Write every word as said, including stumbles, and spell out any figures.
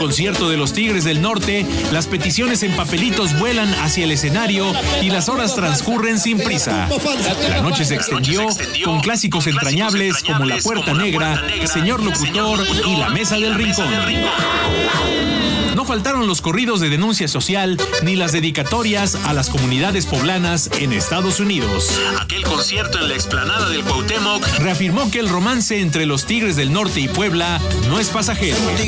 concierto de los Tigres del Norte, las peticiones en papelitos vuelan hacia el escenario y las horas transcurren sin prisa. La noche se extendió con clásicos entrañables como La Puerta Negra, Señor Locutor y La Mesa del Rincón. No faltaron los corridos de denuncia social ni las dedicatorias a las comunidades poblanas en Estados Unidos. Aquel concierto en la explanada del Cuauhtémoc reafirmó que el romance entre los Tigres del Norte y Puebla no es pasajero.